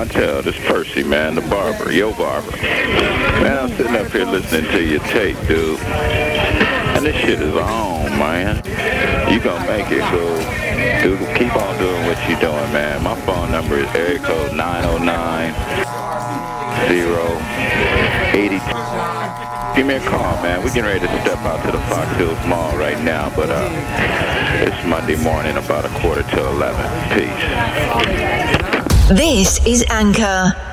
Montel. This Percy, man, the barber, yo barber. Man, I'm sitting up here listening to your tape, dude. And this shit is on, man. You gonna make it, so dude, keep on doing what you doing, man. My phone number is area code 909-082. Give me a call, man. We're getting ready to step out to the Fox Hills Mall right now, but it's Monday morning, about 11:15. Peace. This is Anchor.